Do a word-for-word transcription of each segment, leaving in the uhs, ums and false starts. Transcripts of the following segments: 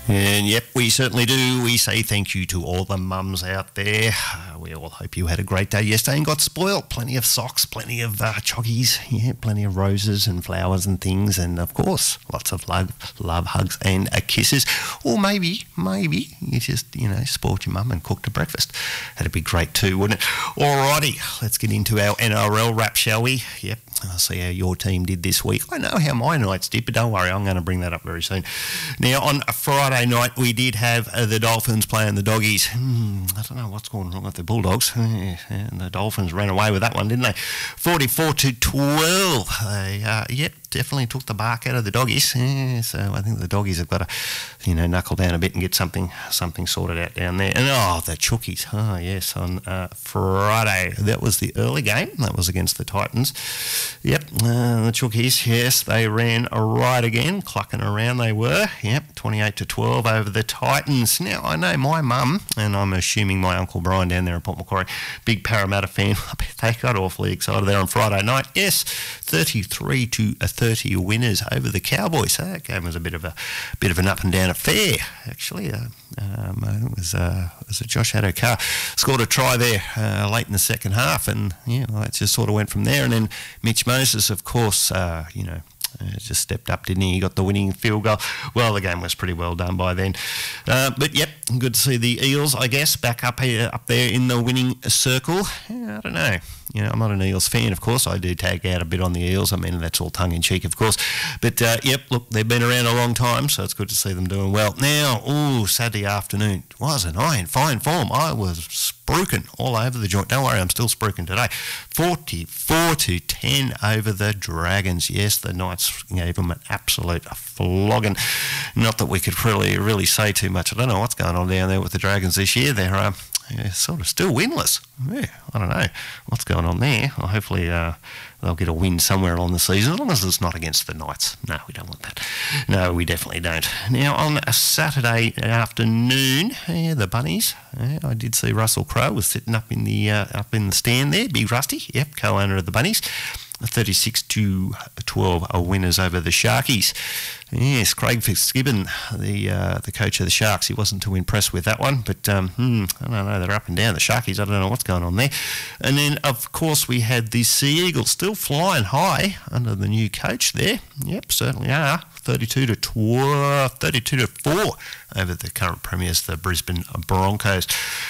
And yep, we certainly do. We say thank you to all the mums out there. Uh, we all hope you had a great day yesterday and got spoilt. Plenty of socks, plenty of uh, choggies, yeah, plenty of roses and flowers and things, and of course, lots of love, love hugs and uh, kisses. Or maybe, maybe you just, you know, spoilt your mum and cooked a breakfast. That'd be great too, wouldn't it? Alrighty, let's get into our N R L wrap, shall we? Yep. I'll see how your team did this week. I know how my Knights did, but don't worry, I'm going to bring that up very soon. Now, on a Friday night, we did have uh, the Dolphins playing the Doggies. Hmm, I don't know what's going on with the Bulldogs. Yeah, and the Dolphins ran away with that one, didn't they? forty-four to twelve. They, uh, yep, definitely took the bark out of the Doggies. Yeah, so I think the Doggies have got to, you know, knuckle down a bit and get something something sorted out down there. And, oh, the Chookies. Oh, yes, on uh, Friday. That was the early game. That was against the Titans. Yep, uh, the Chookies, yes, they ran right again, clucking around they were. Yep, twenty-eight to twelve over the Titans. Now, I know my mum, and I'm assuming my Uncle Brian down there in Port Macquarie, big Parramatta fan, I bet they got awfully excited there on Friday night. Yes, thirty-three to thirty winners over the Cowboys. So that game was a bit of a bit of an up and down affair, actually. Uh, um, it was uh, was it Josh Adokar scored a try there uh, late in the second half, and yeah, well, that just sort of went from there. And then Mitch Moses, of course, uh, you know, uh, just stepped up, didn't he? He got the winning field goal. Well, the game was pretty well done by then. Uh, but yep, good to see the Eels, I guess, back up here, up there in the winning circle. Yeah, I don't know. You know, I'm not an Eels fan, of course. I do tag out a bit on the Eels. I mean, that's all tongue-in-cheek, of course. But, uh, yep, look, they've been around a long time, so it's good to see them doing well. Now, ooh, Saturday afternoon, wasn't I in fine form? I was spruiking all over the joint. Don't worry, I'm still spruiking today. forty-four to ten over the Dragons. Yes, the Knights gave them an absolute flogging. Not that we could really, really say too much. I don't know what's going on down there with the Dragons this year. They're um, yeah, sort of still winless. Yeah, I don't know what's going on there. Well, hopefully uh, they'll get a win somewhere along the season, as long as it's not against the Knights. No, we don't want that. No, we definitely don't. Now, on a Saturday afternoon, yeah, the Bunnies, yeah, I did see Russell Crowe was sitting up in the uh, up in the stand there, Big Rusty, yep, co-owner of the Bunnies. thirty-six to twelve are winners over the Sharkies. Yes, Craig Fitzgibbon, the uh, the coach of the Sharks, he wasn't too impressed with that one, but um, hmm, I don't know, they're up and down, the Sharkies, I don't know what's going on there. And then, of course, we had the Sea Eagles still flying high under the new coach there. Yep, certainly are. thirty-two to twelve, thirty-two to four over the current premiers, the Brisbane Broncos.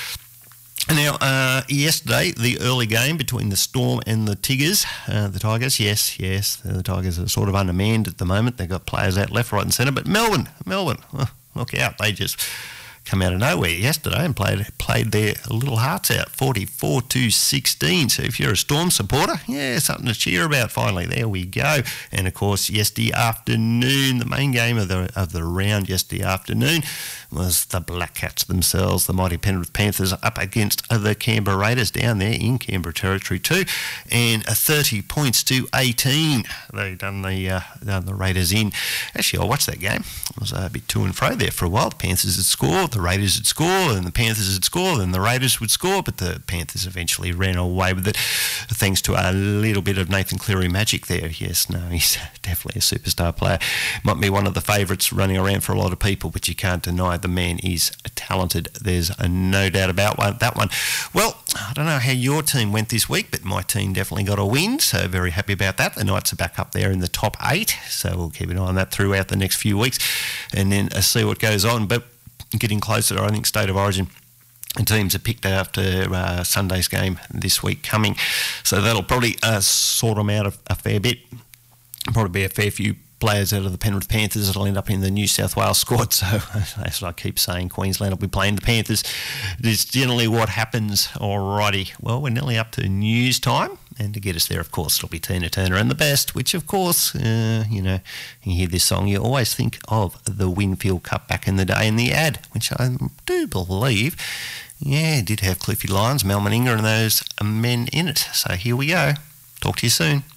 Now, uh, yesterday, the early game between the Storm and the Tigers, uh, the Tigers, yes, yes, the Tigers are sort of undermanned at the moment. They've got players out left, right and centre, but Melbourne, Melbourne, oh, look out, they just come out of nowhere yesterday and played played their little hearts out, forty-four to sixteen. So if you're a Storm supporter, yeah, something to cheer about finally. There we go. And of course, yesterday afternoon, the main game of the of the round yesterday afternoon was the Black Cats themselves, the mighty Penrith Panthers, up against the Canberra Raiders down there in Canberra territory too, and a thirty points to eighteen. They done the uh, done the Raiders in. Actually, I watched that game. It was a bit to and fro there for a while. The Panthers had scored, the Raiders would score, and the Panthers would score, and the Raiders would score, but the Panthers eventually ran away with it thanks to a little bit of Nathan Cleary magic there. Yes, no, he's definitely a superstar player. Might be one of the favourites running around for a lot of people, but you can't deny the man is talented. There's no doubt about that one. Well, I don't know how your team went this week, but my team definitely got a win, so very happy about that. The Knights are back up there in the top eight, so we'll keep an eye on that throughout the next few weeks and then uh, see what goes on. But getting closer, I think, State of Origin and teams are picked after uh, Sunday's game this week coming. So that'll probably uh, sort them out a, a fair bit. Probably be a fair few players out of the Penrith Panthers that'll end up in the New South Wales squad. So as I keep saying, Queensland will be playing the Panthers. It's generally what happens. Alrighty. Well, we're nearly up to news time. And to get us there, of course, it'll be Tina Turner and the Best, which, of course, uh, you know, you hear this song, you always think of the Winfield Cup back in the day in the ad, which I do believe, yeah, did have Cliffy Lyons, Mel Meninga and those men in it. So here we go. Talk to you soon.